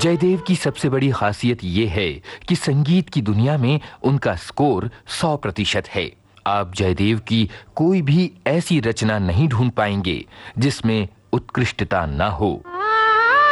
जयदेव की सबसे बड़ी खासियत ये है कि संगीत की दुनिया में उनका स्कोर 100% है। आप जयदेव की कोई भी ऐसी रचना नहीं ढूंढ पाएंगे जिसमें उत्कृष्टता ना हो।